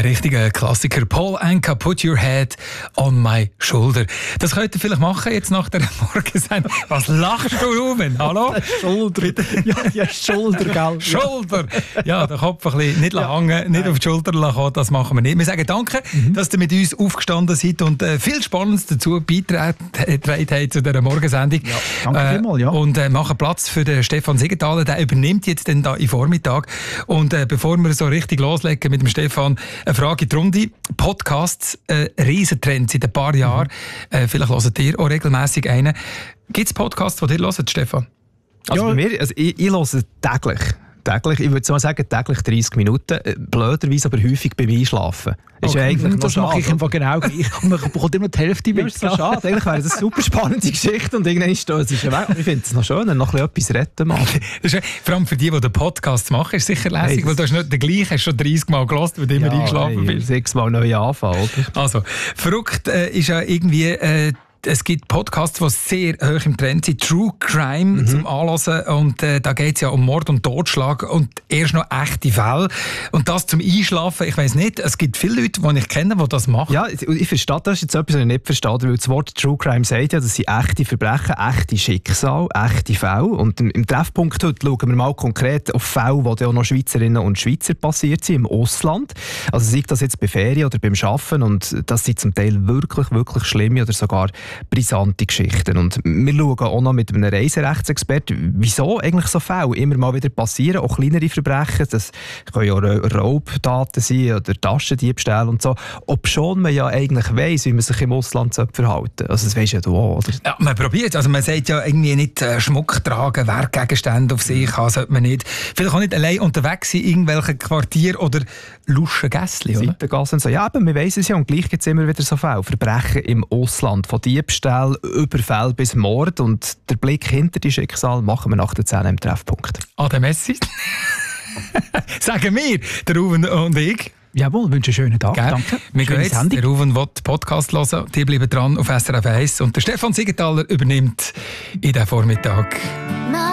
richtiger Klassiker. Paul Anka, Put Your Head on My Shoulder. Das könnt ihr vielleicht machen jetzt nach der Morgensendung. Was lachst du, Ruben? Hallo? Schulter. Ja, Schulter, gell? Schulter. Ja, den Kopf ein bisschen nicht hängen, nicht auf die Schulter lassen, das machen wir nicht. Wir sagen danke, dass ihr mit uns aufgestanden seid und viel Spannendes dazu beigetragen habt zu dieser Morgensendung. Ja, danke vielmals, ja. Und machen Platz für den Stefan Siegenthaler. Der übernimmt jetzt dann da im Vormittag. Und bevor wir so richtig loslegen mit dem Stefan, eine Frage in die Runde. Podcasts, Riesentrend seit ein paar Jahren. Vielleicht hört ihr auch regelmässig einen. Gibt es Podcasts, die ihr hört, Stefan? Also bei mir, ich höre täglich. Ich würde mal sagen, täglich 30 Minuten. Blöderweise aber häufig beim Einschlafen. Ist ja eigentlich das mache ich einfach genau gleich. Und man bekommt immer die Hälfte mit. Das ist so schade. Eigentlich wäre das eine super spannende Geschichte und irgendwann ist es ja weg. Ich finde es noch schön, noch etwas retten mal. Vor allem für die den Podcast machen, ist sicher lässig, weil du hast nicht den gleichen, hast schon 30 Mal gehört, weil du immer eingeschlafen bist. 6 Mal neu anfangen, oder? Also, verrückt ist ja irgendwie... Es gibt Podcasts, die sehr hoch im Trend sind. True Crime zum Anhören. Und da geht es ja um Mord und Totschlag und erst noch echte Fälle. Und das zum Einschlafen, ich weiss nicht, es gibt viele Leute, die ich kenne, die das machen. Ja, ich verstehe, das ist jetzt etwas, was ich nicht verstehe, weil das Wort True Crime sagt ja, das sind echte Verbrechen, echte Schicksale, echte Fälle. Und im Treffpunkt heute schauen wir mal konkret auf Fälle, die auch noch Schweizerinnen und Schweizer passiert sind, im Ausland. Also sei das jetzt bei Ferien oder beim Arbeiten. Und das sind zum Teil wirklich, wirklich schlimme oder sogar brisante Geschichten. Und wir schauen auch noch mit einem Reiserechtsexperten, wieso eigentlich so Fälle immer mal wieder passieren, auch kleinere Verbrechen, das können ja Raubtaten sein oder Taschendiebstähle und so, obschon man ja eigentlich weiss, wie man sich im Ausland verhalten sollte. Also das weisst ja du auch, oder? Ja, man probiert, also man sagt ja irgendwie nicht Schmuck tragen, Werkgegenstände auf sich haben, sollte man nicht. Vielleicht auch nicht allein unterwegs sein in irgendwelchen Quartieren oder luschen Gässchen, oder? Seitengassen und so. Ja, aber man weiss es ja und gleich gibt es immer wieder so Fälle. Verbrechen im Ausland, von Diebstahl, Überfall bis Mord und der Blick hinter die Schicksal machen wir nach der 10 im Treffpunkt. Ade Messi. Sagen wir, der Ruben und ich. Jawohl, wünsche einen schönen Tag. Danke. Wir gehen jetzt, der Ruben will den Podcast hören. Die bleiben dran auf SRF 1 und der Stefan Siegenthaler übernimmt in diesem Vormittag